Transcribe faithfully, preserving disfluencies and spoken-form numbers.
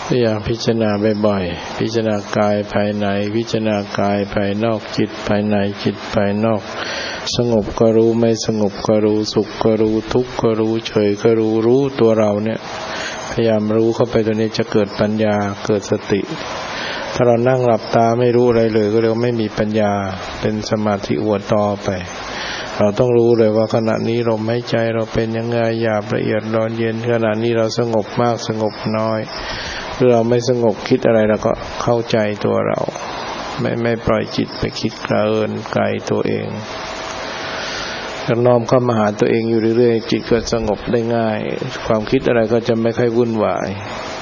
พยายามพิจารณาบ่อยๆพิจารณากายภายในพิจารณากายภายนอกจิตภายในจิตภายนอกสงบก็รู้ไม่สงบก็รู้สุขก็รู้ทุกข์ก็รู้เฉยก็รู้รู้ตัวเราเนี่ยพยายามรู้เข้าไปตัวนี้จะเกิดปัญญาเกิดสติถ้าเรานั่งหลับตาไม่รู้อะไรเลยก็เรียกว่าไม่มีปัญญาเป็นสมาธิอวดต่อไปเราต้องรู้เลยว่าขณะนี้ลมหายใจเราเป็นยังไงหยาบละเอียดร้อนเย็นขณะนี้เราสงบมากสงบน้อยหรือเราไม่สงบคิดอะไรเราก็เข้าใจตัวเราไม่ไม่ปล่อยจิตไปคิดเกินไกลตัวเองถ้าน้อมเข้ามาหาตัวเองอยู่เรื่อยๆจิตก็สงบได้ง่ายความคิดอะไรก็จะไม่ค่อยวุ่นวาย